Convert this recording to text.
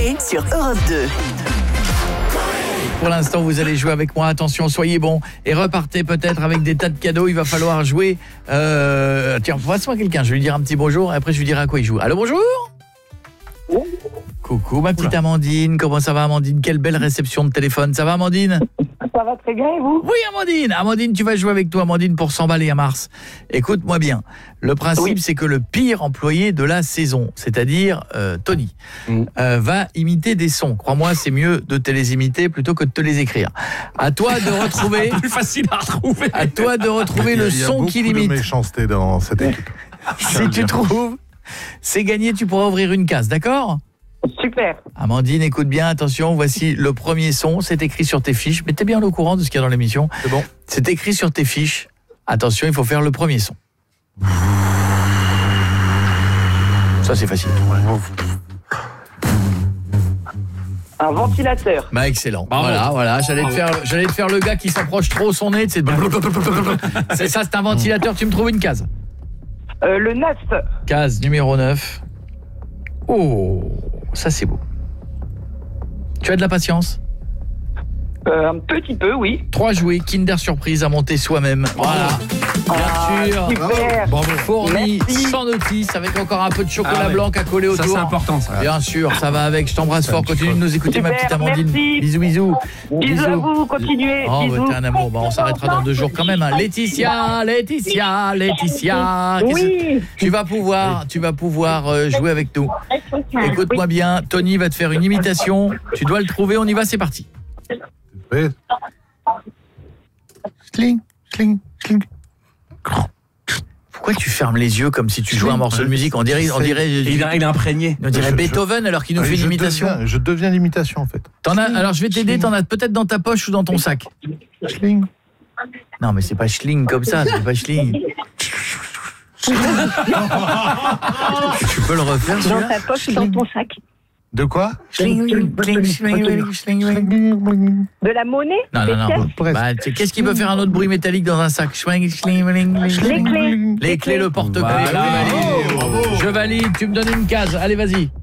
l'été sur Europe 2. Pour l'instant, vous allez jouer avec moi. Attention, soyez bons et repartez peut-être avec des tas de cadeaux. Il va falloir jouer. Tiens, passe-moi quelqu'un. Je vais lui dire un petit bonjour et après je lui dirai à quoi il joue. Allô, bonjour. Coucou, ma petite Amandine. Comment ça va, Amandine? Quelle belle réception de téléphone. Ça va, Amandine? Ça va très bien, et vous? Oui, Amandine. Amandine, tu vas jouer avec toi, Amandine, pour s'emballer à Mars. Écoute-moi bien. Le principe, c'est que le pire employé de la saison, c'est-à-dire Tony, va imiter des sons. Crois-moi, c'est mieux de te les imiter plutôt que de te les écrire. À toi de retrouver... plus facile à retrouver. À toi de retrouver le son qu'il imite. Il y a beaucoup de méchanceté dans cette équipe. Si tu trouves, c'est gagné, tu pourras ouvrir une case, d'accord? Super. Amandine, écoute bien, attention, voici le premier son, c'est écrit sur tes fiches, mais t'es bien au courant de ce qu'il y a dans l'émission. C'est bon. C'est écrit sur tes fiches. Attention, il faut faire le premier son. Ça, c'est facile. Un ventilateur. Bah, excellent. Bravo. Voilà, j'allais te faire le gars qui s'approche trop son nez, c'est ça, c'est un ventilateur, tu me trouves une case. Le 9. Case numéro 9. Oh, ça c'est beau. Tu as de la patience? Un petit peu, oui. 3 jouets Kinder Surprise à monter soi-même. Voilà. Bien sûr. Super. Bravo. Fourni Merci. sans notice avec encore un peu de chocolat blanc à coller autour. Ça, c'est important, ça. Bien sûr, ça va avec. Je t'embrasse fort. Continue de nous écouter, ma Super, petite Amandine. merci. Bisous, bisous. Bisous à vous, continuez. Oh, Bisous. t'es un amour. Bon, on s'arrêtera dans 2 jours quand même. Hein. Laetitia. Oui. Tu vas pouvoir jouer avec nous. Écoute-moi bien. Tony va te faire une imitation. Tu dois le trouver. On y va. C'est parti. Oui. Schling, schling, schling. Pourquoi tu fermes les yeux comme si tu jouais un morceau de musique? On dirait Il est imprégné. Beethoven alors qu'il nous fait une imitation. Je deviens l'imitation en fait. Alors je vais t'aider, t'en as peut-être dans ta poche ou dans ton sac. Schling. Non mais c'est pas schling comme ça, c'est pas schling. Tu peux le refaire Dans celui-là? ta poche ou dans ton sac? De quoi? De la monnaie? Non. Bah, qu'est-ce qui peut faire un autre bruit métallique dans un sac? Les clés. Les clés, le porte-clés. Voilà. Je valide. Je valide, tu me donnes une case. Allez, vas-y.